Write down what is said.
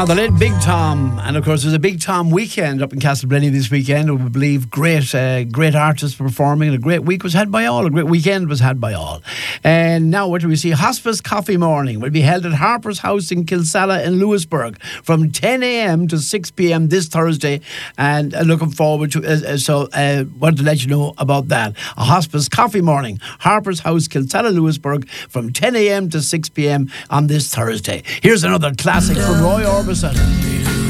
The late Big Tom, and of course there's a Big Tom weekend up in Castlebrenny this weekend. We believe great artists performing, and a great week was had by all. A great weekend was had by all. And now what do we see? Hospice Coffee Morning will be held at Harper's House in Kilsalla in Lewisburg from 10 a.m. to 6 p.m. this Thursday. And looking forward to wanted to let you know about that. A Hospice Coffee Morning, Harper's House, Kilsalla, Lewisburg, from 10 a.m. to 6 p.m. on this Thursday. Here's another classic from Roy Orbison.